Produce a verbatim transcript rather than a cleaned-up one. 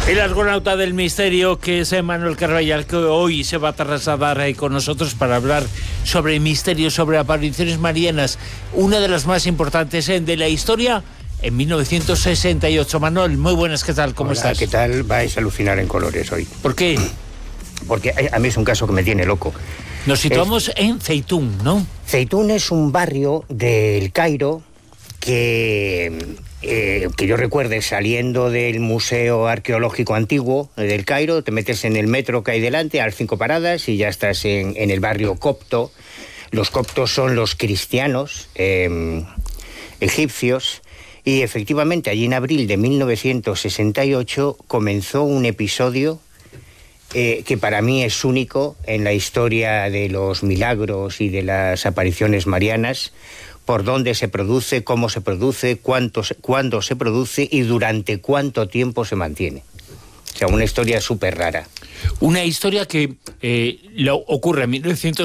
El argonauta del misterio, que es Manuel Carballal, que hoy se va a trasladar ahí con nosotros para hablar sobre misterios, sobre apariciones marianas, una de las más importantes de la historia, en mil novecientos sesenta y ocho. Manuel, muy buenas, ¿qué tal? ¿Cómo Hola, estás? ¿qué tal? Vais a alucinar en colores hoy. ¿Por qué? Porque a mí es un caso que me tiene loco. Nos situamos es... en Zeitoun, ¿no? Zeitoun es un barrio del Cairo que... Eh, que yo recuerde, saliendo del Museo Arqueológico Antiguo del Cairo, te metes en el metro que hay delante, a las cinco paradas, y ya estás en, en el barrio copto. Los coptos son los cristianos eh, egipcios, y efectivamente allí en abril de mil novecientos sesenta y ocho comenzó un episodio eh, que para mí es único en la historia de los milagros y de las apariciones marianas, por dónde se produce, cómo se produce, cuánto, cuándo se produce y durante cuánto tiempo se mantiene. O sea, una historia súper rara. Una historia que eh, lo ocurre en mil novecientos